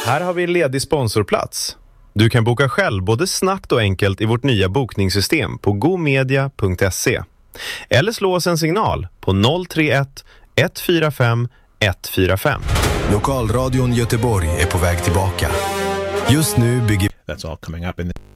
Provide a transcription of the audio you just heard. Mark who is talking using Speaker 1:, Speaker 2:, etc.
Speaker 1: Här har vi ledig sponsorplats. Du kan boka själv både snabbt och enkelt i vårt nya bokningssystem på gomedia.se. Eller slå oss en signal på 031 145 145.
Speaker 2: Lokalradion Göteborg är på väg tillbaka. Just nu bygger...
Speaker 3: That's all coming up in the...